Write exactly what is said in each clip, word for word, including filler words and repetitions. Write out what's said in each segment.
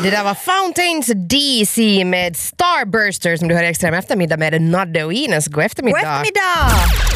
Det där var Fountains D C med Starburster som du hör i Extrem eftermiddag med Nadde och Ines. God eftermiddag. God eftermiddag.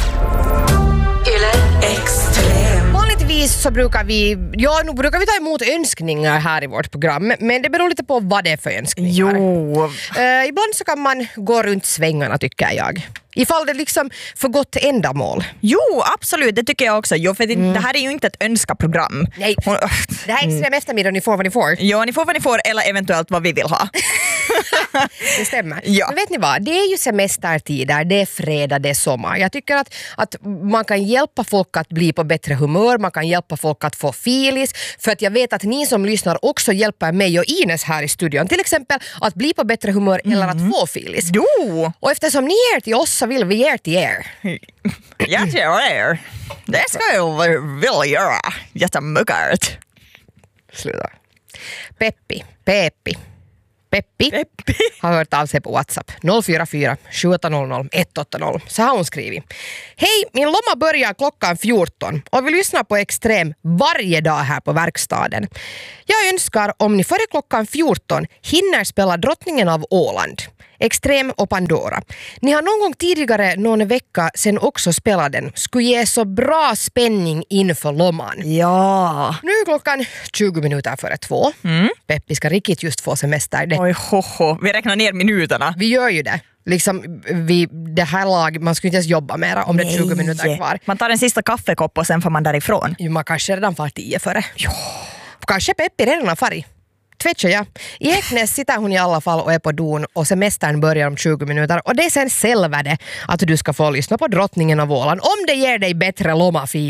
Yle Extrem. Vanligtvis så brukar vi, ja, nu brukar vi ta emot önskningar här i vårt program, men det beror lite på vad det är för önskningar. Jo. Uh, ibland så kan man gå runt svängarna, tycker jag. Ifall det liksom för gott ändamål. Jo, absolut, det tycker jag också. Jo, för det, mm. det här är ju inte ett önska-program. Nej, Hon, det här är Extrem eftermiddag, ni får vad ni får. Ja, ni får vad ni får eller eventuellt vad vi vill ha. Det stämmer. Ja. Men vet ni vad, det är ju semestertider, det är fredag, det är sommar. Jag tycker att, att man kan hjälpa folk att bli på bättre humör, man kan hjälpa folk att få filis, för att jag vet att ni som lyssnar också hjälper mig och Ines här i studion, till exempel att bli på bättre humör mm. eller att få filis. Jo! Och eftersom ni ger till oss så vill vi ge till er. Jag till er. Det ska jag vilja göra. Jättemycket. Sluta. Peppi, Peppi. Peppi, Peppi har hört av sig på WhatsApp noll fyra fyra sju åtta noll noll ett åtta noll. Så har hon skrivit: hej, min lomma börjar klockan fjorton och vi lyssnar på Extrem varje dag här på verkstaden. Jag önskar om ni före klockan fjorton hinner spela Drottningen av Åland, Extrem och Pandora. Ni har någon gång tidigare någon vecka sen också spelat den. Skulle ge så bra spänning inför lomman. Ja. Nu är klockan tjugo minuter före två. Mm. Peppi ska riktigt just få semester. Det. Oj, ho, ho. Vi räknar ner minuterna. Vi gör ju det. Liksom, vi, det här lag, man skulle inte ens jobba mera om Nej. Det är tjugo minuter kvar. Man tar en sista kaffekopp och sen får man därifrån. Jo, man kanske redan far tio före. Jo. Kanske Peppi redan har farit. Tvetcher jag. I Eknäs sitter hon i alla fall och är på don och semestern börjar om tjugo minuter och det är sen själva det att du ska få lyssna på Drottningen av Åland om det ger dig bättre lomafil.